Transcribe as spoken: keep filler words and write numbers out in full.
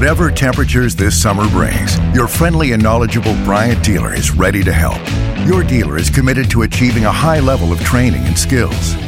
Whatever temperatures this summer brings, your friendly and knowledgeable Bryant dealer is ready to help. Your dealer is committed to achieving a high level of training and skills.